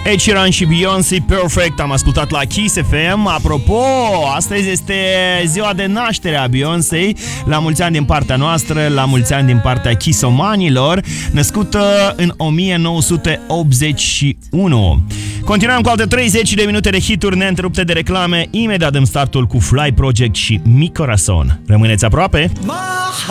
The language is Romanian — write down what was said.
Ed Sheeran și Beyoncé, Perfect, am ascultat la Kiss FM. Apropo, astăzi este ziua de naștere a Beyoncé. La mulți ani din partea noastră, la mulți ani din partea Kissomanilor, născută în 1981. Continuăm cu alte 30 de minute de hituri neîntrerupte de reclame. Imediat dăm startul cu Fly Project și Mi Corazon. Rămâneți aproape!